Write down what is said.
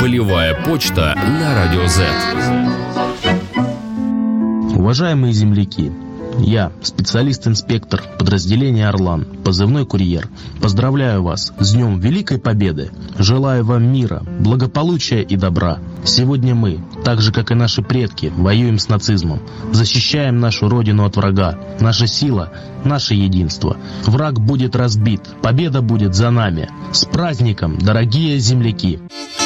Полевая почта на Радио Z. Уважаемые земляки, я, специалист-инспектор подразделения «Орлан», позывной «Курьер», поздравляю вас с Днем Великой Победы. Желаю вам мира, благополучия и добра. Сегодня мы, так же как и наши предки, воюем с нацизмом, защищаем нашу родину от врага. Наша сила, наше единство. Враг будет разбит, победа будет за нами. С праздником, дорогие земляки!